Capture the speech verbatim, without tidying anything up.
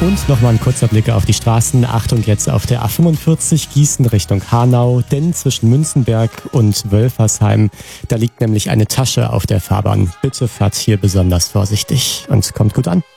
Und nochmal ein kurzer Blick auf die Straßen. Achtung jetzt auf der A fünfundvierzig Gießen Richtung Hanau, denn zwischen Münzenberg und Wölfersheim, da liegt nämlich eine Tasche auf der Fahrbahn. Bitte fahrt hier besonders vorsichtig und kommt gut an.